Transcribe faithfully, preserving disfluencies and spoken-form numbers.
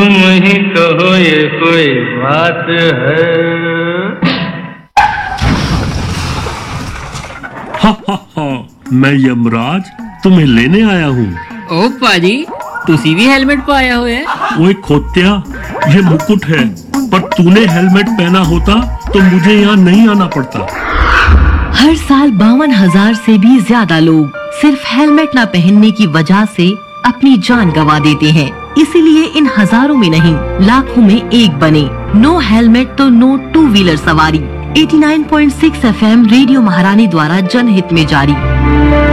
तुम ही कहो ये कोई बात है। हा हा हा, मैं यमराज तुम्हें लेने आया हूँ। ओ पाजी, तुसी भी हेलमेट पाया हुआ है? ओए खोत्या, ये मुकुट है, पर तूने हेलमेट पहना होता तो मुझे यहाँ नहीं आना पड़ता। हर साल बावन हजार से भी ज्यादा लोग सिर्फ हेलमेट न पहनने की वजह से अपनी जान गंवा देते हैं। इसीलिए इन हजारों में नहीं, लाखों में एक बने। नो हेलमेट तो नो टू व्हीलर सवारी। नवासी पॉइंट छह एफ एम रेडियो महारानी द्वारा जनहित में जारी।